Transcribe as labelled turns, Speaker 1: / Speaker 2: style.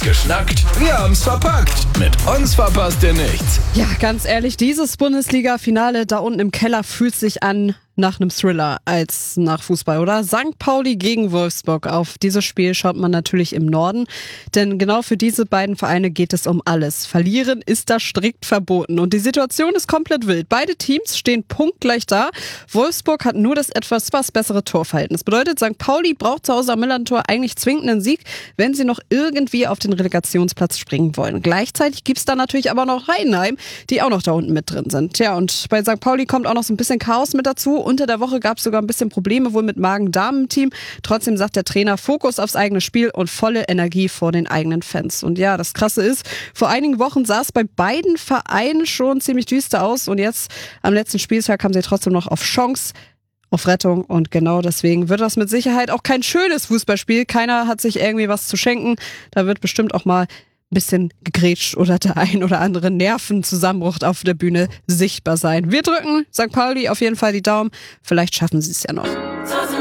Speaker 1: geschnackt, wir haben's verpackt. Mit uns verpasst ihr nichts.
Speaker 2: Ja, ganz ehrlich, dieses Bundesliga-Finale da unten im Keller fühlt sich an nach einem Thriller als nach Fußball, oder? St. Pauli gegen Wolfsburg. Auf dieses Spiel schaut man natürlich im Norden, denn genau für diese beiden Vereine geht es um alles. Verlieren ist da strikt verboten und die Situation ist komplett wild. Beide Teams stehen punktgleich da. Wolfsburg hat nur das etwas bessere Torverhältnis. Bedeutet, St. Pauli braucht zu Hause am Millantor eigentlich zwingend einen Sieg, wenn sie noch irgendwie auf den Relegationsplatz springen wollen. Gleichzeitig gibt's da natürlich aber noch Heidenheim, die auch noch da unten mit drin sind. Ja, und bei St. Pauli kommt auch noch so ein bisschen Chaos mit dazu. Unter der Woche gab es sogar ein bisschen Probleme wohl mit Magen-Darm-Team. Trotzdem sagt der Trainer, Fokus aufs eigene Spiel und volle Energie vor den eigenen Fans. Und ja, das Krasse ist, vor einigen Wochen sah es bei beiden Vereinen schon ziemlich düster aus und jetzt am letzten Spieltag haben sie trotzdem noch auf Chance, auf Rettung und genau deswegen wird das mit Sicherheit auch kein schönes Fußballspiel. Keiner hat sich irgendwie was zu schenken. Da wird bestimmt auch mal bisschen gegrätscht oder der ein oder andere Nervenzusammenbruch auf der Bühne sichtbar sein. Wir drücken St. Pauli auf jeden Fall die Daumen. Vielleicht schaffen sie es ja noch.